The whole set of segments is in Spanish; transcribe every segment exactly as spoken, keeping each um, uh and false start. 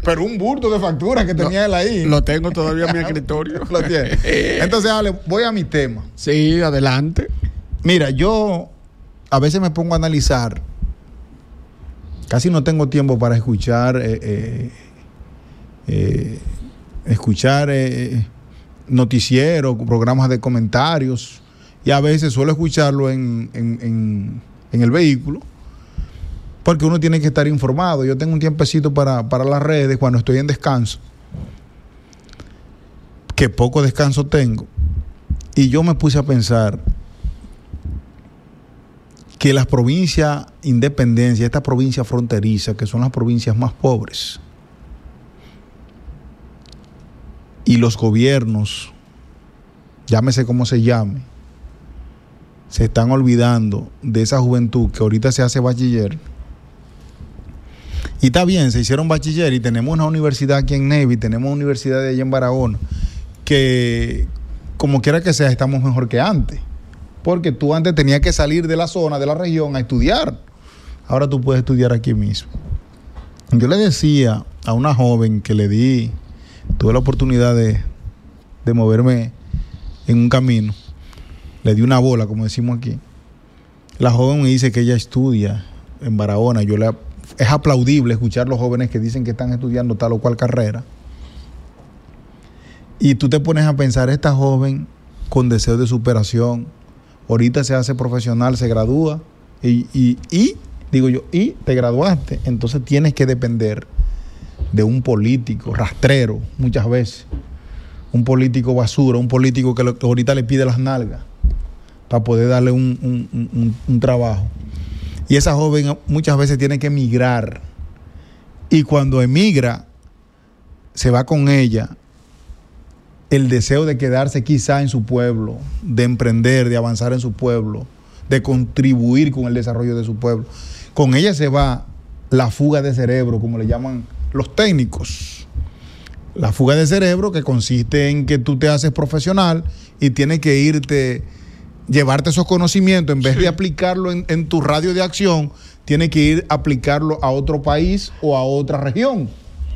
Pero un bulto de factura que tenía él ahí. Lo tengo todavía en mi escritorio. Lo tiene. Entonces, Ale, voy a mi tema. Sí, adelante. Mira, yo a veces me pongo a analizar. Casi no tengo tiempo para escuchar eh, eh, eh, escuchar eh, noticieros, programas de comentarios, y a veces suelo escucharlo en, en, en, en el vehículo, porque uno tiene que estar informado. Yo tengo un tiempecito para, para las redes cuando estoy en descanso, que poco descanso tengo, y yo me puse a pensar que las provincias independencia, estas provincias fronterizas, que son las provincias más pobres, y los gobiernos, llámese como se llame, se están olvidando de esa juventud que ahorita se hace bachiller. Y está bien, se hicieron bachiller y tenemos una universidad aquí en Neiva, tenemos una universidad de allá en Barahona, que como quiera que sea, estamos mejor que antes. Porque tú antes tenías que salir de la zona, de la región, a estudiar. Ahora tú puedes estudiar aquí mismo. Yo le decía a una joven que le di, tuve la oportunidad de, de moverme en un camino, le di una bola, como decimos aquí. La joven me dice que ella estudia en Barahona. Yo le, es aplaudible escuchar a los jóvenes que dicen que están estudiando tal o cual carrera. Y tú te pones a pensar, esta joven con deseo de superación, ahorita se hace profesional, se gradúa y, y, y, digo yo, y te graduaste, entonces tienes que depender de un político rastrero muchas veces, un político basura, un político que, lo, que ahorita le pide las nalgas para poder darle un, un, un, un trabajo. Y esa joven muchas veces tiene que emigrar, y cuando emigra se va con ella el deseo de quedarse quizá en su pueblo, de emprender, de avanzar en su pueblo, de contribuir con el desarrollo de su pueblo. Con ella se va la fuga de cerebro, como le llaman los técnicos. La fuga de cerebro, que consiste en que tú te haces profesional y tienes que irte, llevarte esos conocimientos, en vez sí. de aplicarlo en, en tu radio de acción, tienes que ir a aplicarlo a otro país o a otra región.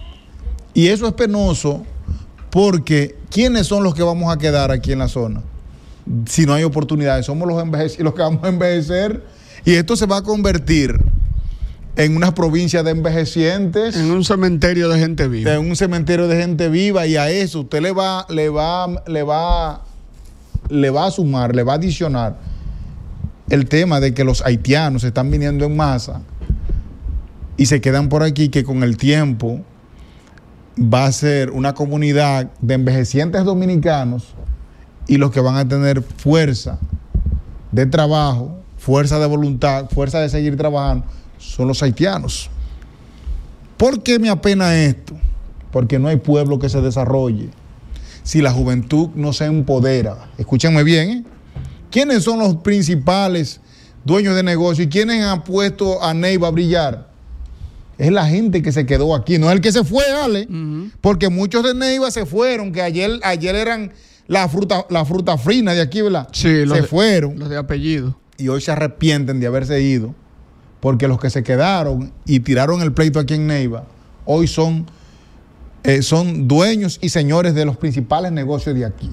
Y eso es penoso, porque ¿quiénes son los que vamos a quedar aquí en la zona? Si no hay oportunidades, somos los, envejec- los que vamos a envejecer, y esto se va a convertir en una provincia de envejecientes, en un cementerio de gente viva, en un cementerio de gente viva, y a eso usted le va, le va, le va, le va a sumar, le va a adicionar el tema de que los haitianos están viniendo en masa y se quedan por aquí, que con el tiempo va a ser una comunidad de envejecientes dominicanos, y los que van a tener fuerza de trabajo, fuerza de voluntad, fuerza de seguir trabajando, son los haitianos. ¿Por qué me apena esto? Porque no hay pueblo que se desarrolle si la juventud no se empodera. Escúchenme bien, ¿eh? ¿Quiénes son los principales dueños de negocio y quiénes han puesto a Neiva a brillar? Es la gente que se quedó aquí, no es el que se fue, Ale, uh-huh. porque muchos de Neiva se fueron, que ayer, ayer eran la fruta, la fruta frina de aquí, ¿verdad? Sí, se de, fueron. Los de apellido. Y hoy se arrepienten de haberse ido, porque los que se quedaron y tiraron el pleito aquí en Neiva, hoy son, eh, son dueños y señores de los principales negocios de aquí.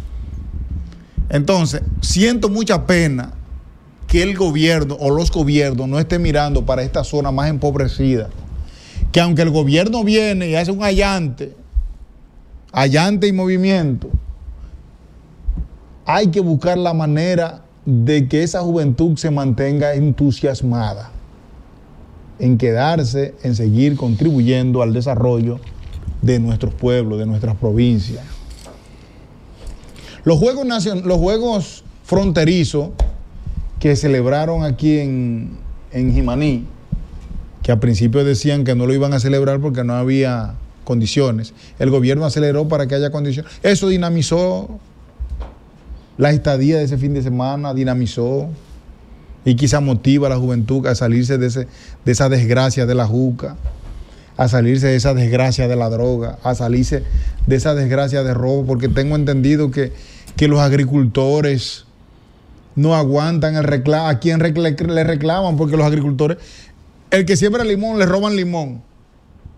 Entonces, siento mucha pena que el gobierno o los gobiernos no estén mirando para esta zona más empobrecida, que aunque el gobierno viene y hace un allante, allante y movimiento, hay que buscar la manera de que esa juventud se mantenga entusiasmada en quedarse, en seguir contribuyendo al desarrollo de nuestros pueblos, de nuestras provincias. Los Juegos, nacion- los juegos fronterizos que celebraron aquí en, en Jimaní, que al principio decían que no lo iban a celebrar porque no había condiciones. El gobierno aceleró para que haya condiciones. Eso dinamizó la estadía de ese fin de semana, dinamizó y quizá motiva a la juventud a salirse de, ese, de esa desgracia de la juca, a salirse de esa desgracia de la droga, a salirse de esa desgracia de robo, porque tengo entendido que, que los agricultores no aguantan el reclamo. ¿A quién recl- le reclaman? Porque los agricultores, el que siembra limón, le roban limón.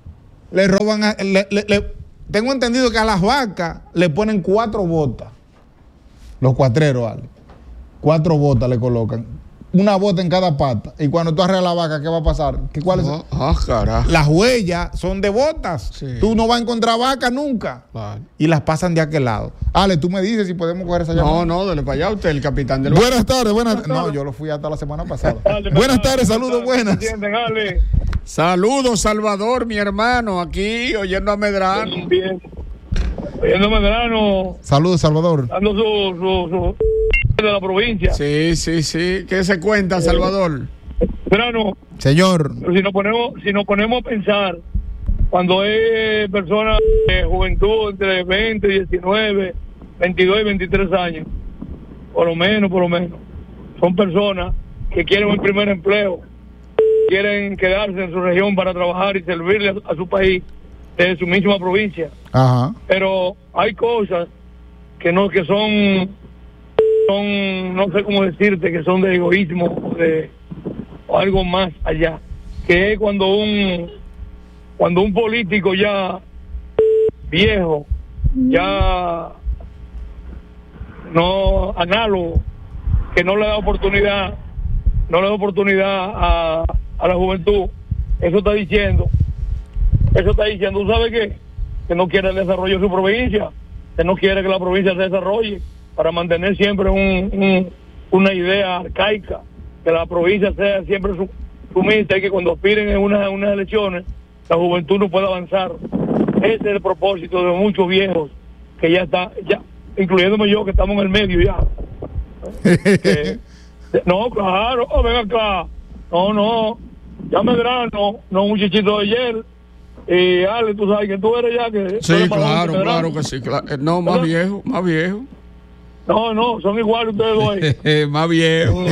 le roban, a, le, le, le, tengo entendido que a las vacas le ponen cuatro botas, los cuatreros, Ale. Cuatro botas le colocan, una bota en cada pata, y cuando tú arreglas la vaca, ¿qué va a pasar? ¿Qué, ¿Cuál es? Ah, oh, oh, carajo. Las huellas son de botas, sí. Tú no vas a encontrar vaca nunca, vale. Y las pasan de aquel lado. Ale, tú me dices si podemos coger esa llamada. No, no, dale para allá usted, el capitán del... Buenas tardes, buenas tardes. No, yo lo fui hasta la semana pasada. Dale, buenas tardes, saludos, buenas. Saludos, Salvador, mi hermano, aquí oyendo a Medrano. Bien, bien. Oyendo a Medrano. Saludos, Salvador. Dando su, su, su de la provincia. Sí, sí, sí. ¿Qué se cuenta, Salvador? Medrano. Señor. Pero si nos ponemos, si nos ponemos a pensar, cuando hay personas de juventud entre veinte, diecinueve, veintidós y veintitrés años, por lo menos, por lo menos, son personas que quieren un primer empleo, quieren quedarse en su región para trabajar y servirle a, a su país desde su misma provincia. Ajá. Pero hay cosas que no, que son, son, no sé cómo decirte, que son de egoísmo o de o algo más allá, que es cuando un cuando un político ya viejo, ya no análogo, que no le da oportunidad, no le da oportunidad a, a la juventud, eso está diciendo, eso está diciendo, ¿tú sabes qué? Que no quiere el desarrollo de su provincia, que no quiere que la provincia se desarrolle para mantener siempre un, un, una idea arcaica, que la provincia sea siempre su, sumisa y que cuando aspiren en una, unas elecciones la juventud no pueda avanzar. Ese es el propósito de muchos viejos que ya está, ya, incluyéndome yo, que estamos en el medio ya. que, no, claro, oh, ven acá, no, no, ya Medrano, no un muchachito de ayer. Y Ale, tú sabes que tú eres ya que... Sí, claro, claro que sí. Claro. No, más viejo, más viejo. No, no, son iguales ustedes dos. Más viejo.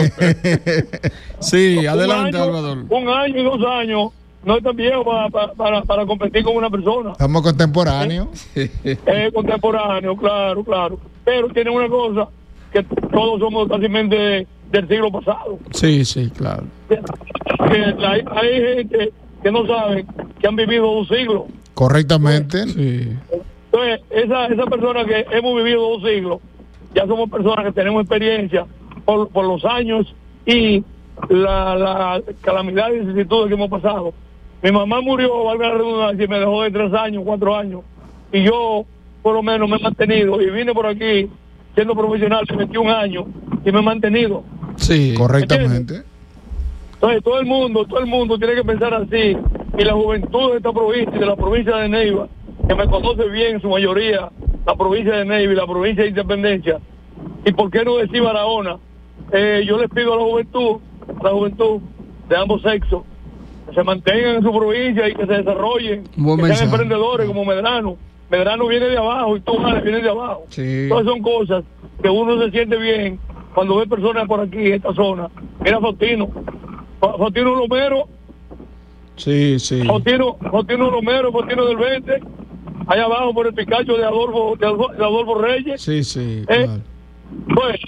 Sí, adelante, año, Salvador. Un año y dos años no es tan viejo para, para, para, para competir con una persona. Estamos contemporáneos. Es eh, contemporáneo, claro, claro. Pero tiene una cosa, que todos somos casi del siglo pasado. Sí, sí, claro. Que, que hay, hay gente que no saben que han vivido dos siglos. Correctamente. Sí. Entonces, esa, esa persona que hemos vivido dos siglos, ya somos personas que tenemos experiencia por, por los años y la, la calamidad y vicisitudes que hemos pasado. Mi mamá murió, valga la redundancia, y me dejó de tres años, cuatro años. Y yo, por lo menos, me he mantenido. Y vine por aquí siendo profesional de veintiún años y me he mantenido. Sí, correctamente. Entonces, todo el mundo, todo el mundo tiene que pensar así. Y la juventud de esta provincia y de la provincia de Neiva, que me conoce bien en su mayoría, la provincia de Neiva y la provincia de Independencia, y por qué no decir Barahona, eh, yo les pido a la juventud, a la juventud de ambos sexos, que se mantengan en su provincia y que se desarrollen, Buen que mensaje. sean emprendedores como Medrano. Medrano viene de abajo y tú vienes de abajo. Sí. Todas son cosas que uno se siente bien cuando ve personas por aquí, en esta zona. Mira Faustino, Faustino Romero. Sí, sí. Faustino, Faustino Romero, Faustino del veinte, allá abajo por el Picacho de Adolfo, de Adolfo, de Adolfo Reyes. Sí, sí, eh, claro. Pues,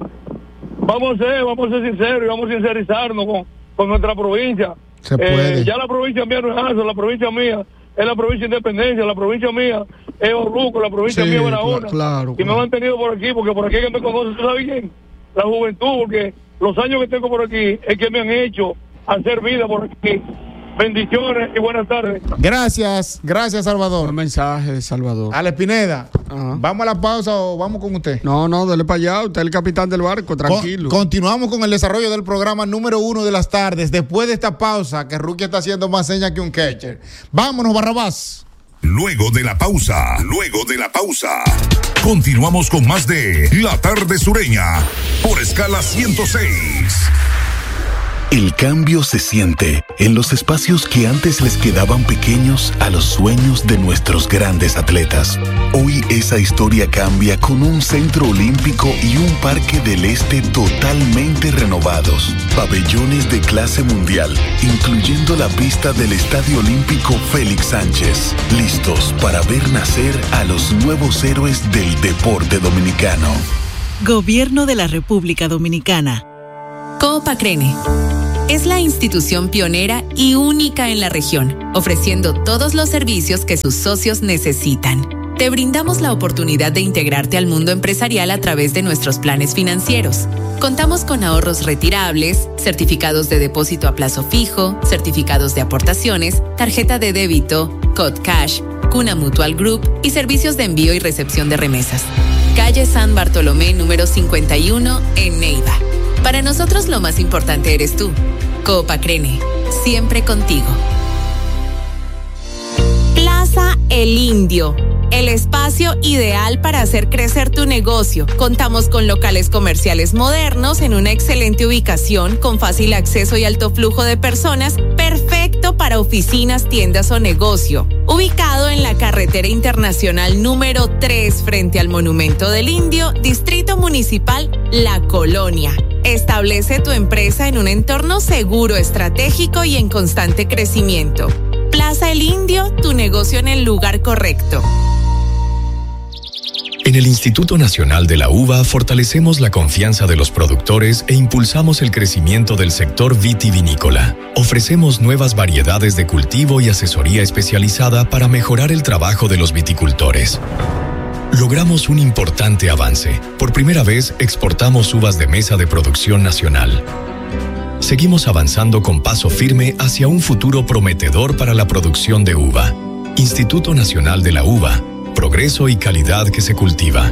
vamos a ser, vamos a ser sinceros y vamos a sincerizarnos con, con nuestra provincia. Se puede. Eh, ya la provincia mía no es Hazo, la provincia mía es la provincia de Independencia, la provincia mía es Orruco, la provincia Sí, mía es Barahona. cla- claro, y me claro. han mantenido por aquí, porque por aquí es que me conocen, ¿tú sabes quién? La juventud, porque los años que tengo por aquí es que me han hecho hacer vida por aquí. Bendiciones y buenas tardes. Gracias, gracias, Salvador. Un mensaje de Salvador. Ale Pineda, Ajá. ¿vamos a la pausa o vamos con usted? No, no, dale para allá. Usted es el capitán del barco, tranquilo. Con- continuamos con el desarrollo del programa número uno de las tardes. Después de esta pausa, que Rookie está haciendo más señas que un catcher. Vámonos, Barrabás. Luego de la pausa, luego de la pausa, continuamos con más de La Tarde Sureña por Escala ciento seis. El cambio se siente en los espacios que antes les quedaban pequeños a los sueños de nuestros grandes atletas. Hoy esa historia cambia con un centro olímpico y un parque del este totalmente renovados. Pabellones de clase mundial, incluyendo la pista del Estadio Olímpico Félix Sánchez. Listos para ver nacer a los nuevos héroes del deporte dominicano. Gobierno de la República Dominicana. Copa Crene. es la institución pionera y única en la región, ofreciendo todos los servicios que sus socios necesitan. Te brindamos la oportunidad de integrarte al mundo empresarial a través de nuestros planes financieros. Contamos con ahorros retirables, certificados de depósito a plazo fijo, certificados de aportaciones, tarjeta de débito, Code Cash, Cuna Mutual Group y servicios de envío y recepción de remesas. Calle San Bartolomé número cincuenta y uno en Neiva. Para nosotros lo más importante eres tú. Coop Acrene, siempre contigo. Plaza El Indio, el espacio ideal para hacer crecer tu negocio. Contamos con locales comerciales modernos en una excelente ubicación con fácil acceso y alto flujo de personas, perfecto para oficinas, tiendas o negocio. Ubicado en la carretera internacional número tres frente al Monumento del Indio, Distrito Municipal La Colonia. Establece tu empresa en un entorno seguro, estratégico y en constante crecimiento. Plaza El Indio, tu negocio en el lugar correcto. En el Instituto Nacional de la Uva fortalecemos la confianza de los productores e impulsamos el crecimiento del sector vitivinícola. Ofrecemos nuevas variedades de cultivo y asesoría especializada para mejorar el trabajo de los viticultores. Logramos un importante avance. Por primera vez exportamos uvas de mesa de producción nacional. Seguimos avanzando con paso firme hacia un futuro prometedor para la producción de uva. Instituto Nacional de la Uva. Progreso y calidad que se cultiva.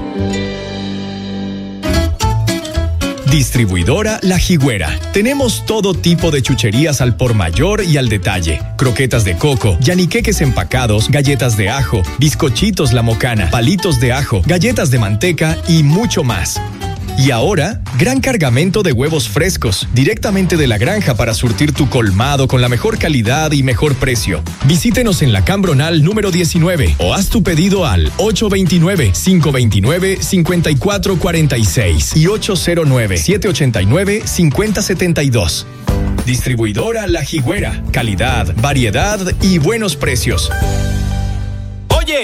Distribuidora La Jigüera. Tenemos todo tipo de chucherías al por mayor y al detalle. Croquetas de coco, yaniqueques empacados, galletas de ajo, bizcochitos La Mocana, palitos de ajo, galletas de manteca y mucho más. Y ahora, gran cargamento de huevos frescos, directamente de la granja para surtir tu colmado con la mejor calidad y mejor precio. Visítenos en la Cambronal número diecinueve o haz tu pedido al ocho dos nueve, cinco dos nueve, cinco cuatro cuatro seis y ocho cero nueve, siete ocho nueve, cinco cero siete dos. Distribuidora La Jigüera. Calidad, variedad y buenos precios.